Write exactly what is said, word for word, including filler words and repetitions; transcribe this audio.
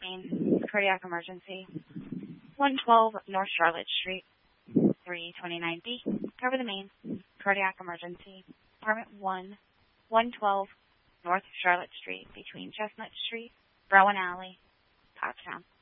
Main, cardiac emergency. one twelve North Charlotte Street, three twenty-nine B, cover the main, cardiac emergency. Apartment one, one twelve North Charlotte Street, between Chestnut Street, Rowan Alley, Pottstown.